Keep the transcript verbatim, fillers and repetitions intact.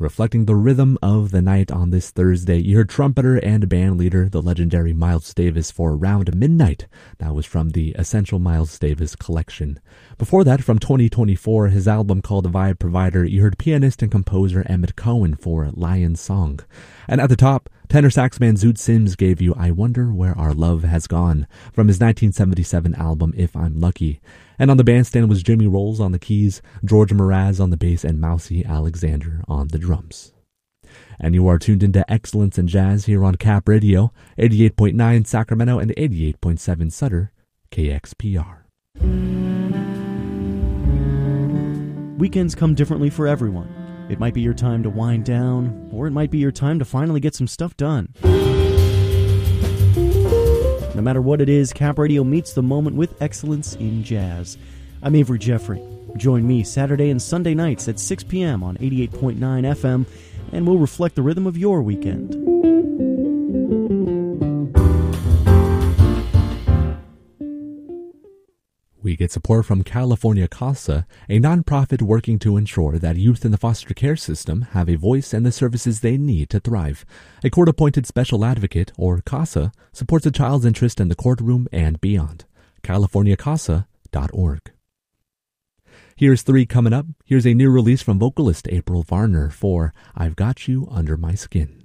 Reflecting the rhythm of the night on this Thursday, you heard trumpeter and band leader, the legendary Miles Davis, for Round Midnight. That was from the Essential Miles Davis collection. Before that, from twenty twenty-four, his album called Vibe Provider, you heard pianist and composer Emmett Cohen for Lion Song. And at the top, tenor saxman Zoot Sims gave you I Wonder Where Our Love Has Gone from his nineteen seventy-seven album If I'm Lucky. And on the bandstand was Jimmy Rolls on the keys, George Mraz on the bass, and Mousy Alexander on the drums. And you are tuned into Excellence in Jazz here on Cap Radio, eighty-eight point nine Sacramento and eighty-eight point seven Sutter, K X P R. Weekends come differently for everyone. It might be your time to wind down, or it might be your time to finally get some stuff done. No matter what it is, Cap Radio meets the moment with excellence in jazz. I'm Avery Jeffrey. Join me Saturday and Sunday nights at six p.m. on eighty-eight point nine F M, and we'll reflect the rhythm of your weekend. We get support from California CASA, a nonprofit working to ensure that youth in the foster care system have a voice and the services they need to thrive. A court-appointed special advocate, or CASA, supports a child's interest in the courtroom and beyond. california casa dot org. Here's three coming up. Here's a new release from vocalist April Varner for I've Got You Under My Skin.